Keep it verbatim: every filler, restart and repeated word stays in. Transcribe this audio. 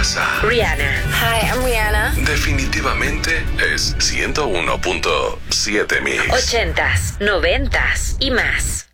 casa. Rihanna. Hi, I'm Rihanna. Definitivamente es ciento uno punto siete Mix. Ochentas, noventas y más.